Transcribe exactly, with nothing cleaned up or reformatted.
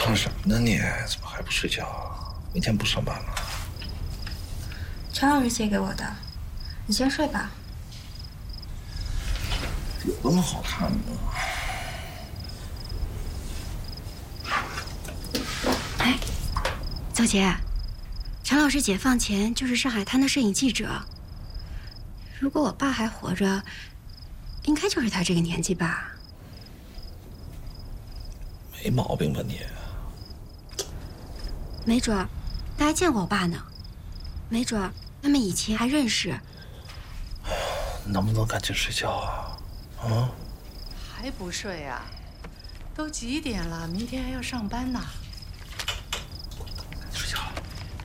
怕什么呢你？怎么还不睡觉啊？明天不上班了？ 陈老师借给我的，你先睡吧。 有那么好看吗？ 哎，邹杰，陈老师解放前就是上海滩的摄影记者。如果我爸还活着，应该就是他这个年纪吧。 没毛病吧你？ 没准儿他还见过我爸呢，没准儿他们以前还认识。 能不能赶紧睡觉啊？啊？ 还不睡啊？都几点了？明天还要上班呢。